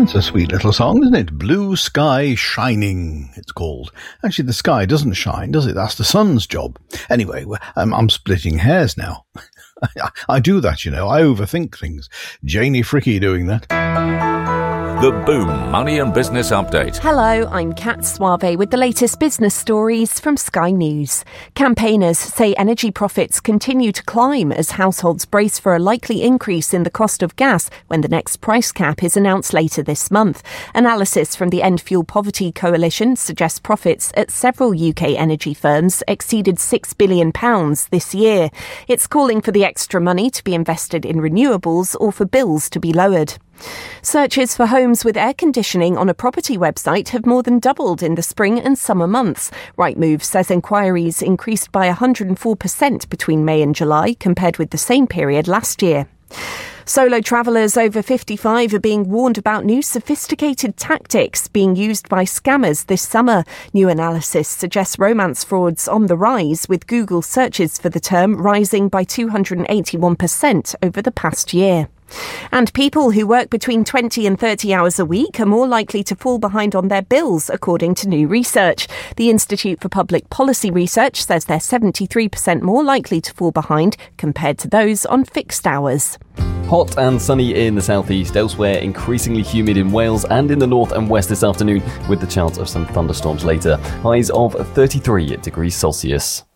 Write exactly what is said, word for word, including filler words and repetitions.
It's a sweet little song, isn't it? Blue Sky Shining, it's called. Actually, the sky doesn't shine, does it? That's the sun's job. Anyway, I'm, I'm splitting hairs now. I, I do that, you know. I overthink things. Janie Fricky doing that. The Boom Money and Business Update. Hello, I'm Kat Suave with the latest business stories from Sky News. Campaigners say energy profits continue to climb as households brace for a likely increase in the cost of gas when the next price cap is announced later this month. Analysis from the End Fuel Poverty Coalition suggests profits at several U K energy firms exceeded six billion pounds this year. It's calling for the extra money to be invested in renewables or for bills to be lowered. Searches for homes with air conditioning on a property website have more than doubled in the spring and summer months. Rightmove says inquiries increased by one hundred four percent between May and July compared with the same period last year. Solo travellers over fifty-five are being warned about new sophisticated tactics being used by scammers this summer. New analysis suggests romance frauds on the rise, with Google searches for the term rising by two hundred eighty-one percent over the past year. And people who work between twenty and thirty hours a week are more likely to fall behind on their bills, according to new research. The Institute for Public Policy Research says they're seventy-three percent more likely to fall behind compared to those on fixed hours. Hot and sunny in the southeast, elsewhere increasingly humid in Wales and in the north and west this afternoon, with the chance of some thunderstorms later. Highs of thirty-three degrees Celsius.